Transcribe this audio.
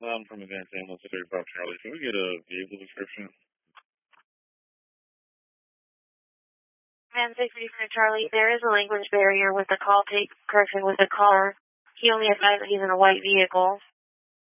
I'm from Advanced Ambulance at 35 Charlie. Can we get a vehicle description? Man, 63 for Charlie, there is a language barrier with the call take correction with the caller. He only advised that he's in a white vehicle.